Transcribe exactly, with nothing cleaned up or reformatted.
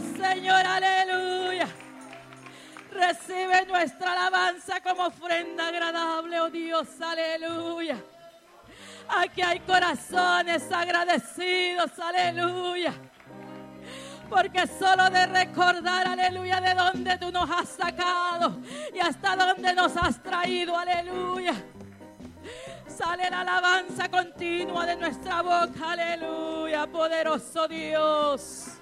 Señor, aleluya. Recibe nuestra alabanza como ofrenda agradable, oh Dios, aleluya. Aquí hay corazones agradecidos, aleluya. Porque solo de recordar, aleluya, de dónde tú nos has sacado y hasta dónde nos has traído, aleluya, sale la alabanza continua de nuestra boca, aleluya, poderoso Dios.